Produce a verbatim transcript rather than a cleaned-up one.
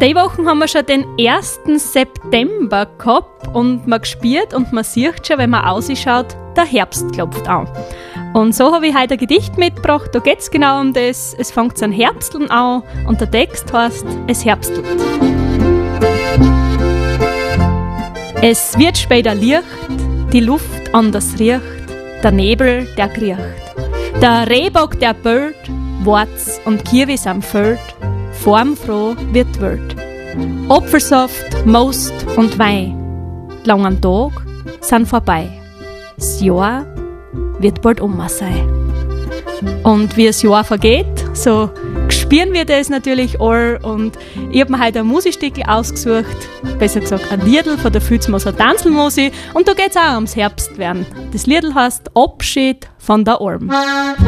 Die Woche haben wir schon den ersten September gehabt und man gespürt und man sieht schon, wenn man rausschaut, der Herbst klopft an. Und so habe ich heute ein Gedicht mitgebracht, da geht es genau um das. Es fängt an Herbsteln an und der Text heißt Es herbstelt. Es wird später Licht, die Luft anders riecht, der Nebel, der kriecht. Der Rehbock, der bellt, Warz und Kiwis am Feld, formfroh wird die Welt. Apfelsaft, Most und Wein, die langen Tage sind vorbei. Das Jahr wird bald um sein. Und wie das Jahr vergeht, so spüren wir das natürlich all. Und ich habe mir heute ein Musikstück ausgesucht, besser gesagt ein Liedl von der Filzmoser Tanzelmusik. Und da geht es auch ums Herbstwerden. Das Liedl heißt Abschied von der Alm.